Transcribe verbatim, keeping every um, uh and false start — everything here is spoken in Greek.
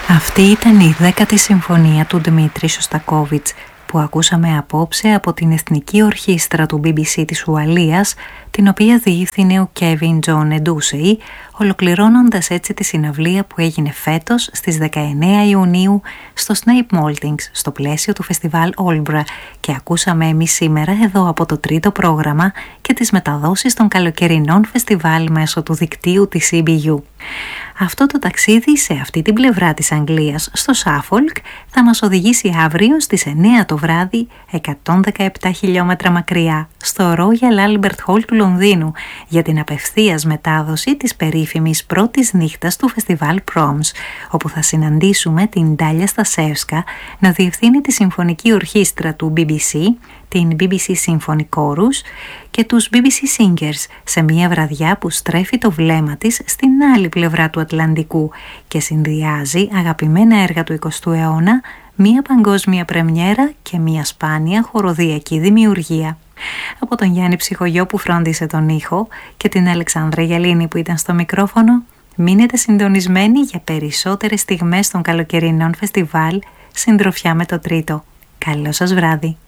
Αυτή ήταν η δέκατη συμφωνία του Δημήτρη Σωστακόβιτς που ακούσαμε απόψε από την Εθνική Ορχήστρα του μπι μπι σι της Ουαλίας, την οποία διεύθυνε ο Κέβιν Τζον Εντούσεϊ, ολοκληρώνοντας έτσι τη συναυλία που έγινε φέτος στις δεκαεννέα Ιουνίου στο Snape Maltings, στο πλαίσιο του φεστιβάλ Όλμπρα, και ακούσαμε εμείς σήμερα εδώ από το τρίτο πρόγραμμα και τις μεταδόσεις των καλοκαιρινών φεστιβάλ μέσω του δικτύου της σι μπι γιου. Αυτό το ταξίδι σε αυτή την πλευρά της Αγγλίας, στο Σάφολκ, θα μας οδηγήσει αύριο στις εννέα το βράδυ, εκατόν δεκαεπτά χιλιόμετρα μακριά, στο Royal Albert Hall του Λονδίνου, για την απευθείας μετάδοση της περίφημης πρώτης νύχτας του φεστιβάλ Proms, όπου θα συναντήσουμε την Ντάλια Στασεύσκα να διευθύνει τη Συμφωνική Ορχήστρα του μπι μπι σι, την μπι μπι σι Symphony Chorus και τους μπι μπι σι Singers, σε μια βραδιά που στρέφει το βλέμμα της στην άλλη πλευρά του Ατλαντικού και συνδυάζει αγαπημένα έργα του εικοστού αιώνα, μια παγκόσμια πρεμιέρα και μια σπάνια χοροδιακή δημιουργία. Από τον Γιάννη Ψυχογειό που φρόντισε τον ήχο και την Αλεξάνδρα Γιαλίνη που ήταν στο μικρόφωνο, μείνετε συντονισμένοι για περισσότερες στιγμές των καλοκαιρινών φεστιβάλ, συντροφιά με το τρίτο. Καλό σας βράδυ.